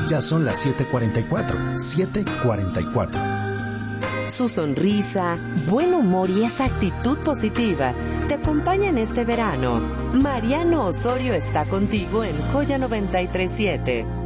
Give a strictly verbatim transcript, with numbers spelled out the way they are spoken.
Ya son las siete cuarenta y cuatro. siete cuarenta y cuatro. Su sonrisa, buen humor y esa actitud positiva te acompañan este verano. Mariano Osorio está contigo en Joya noventa y tres punto siete.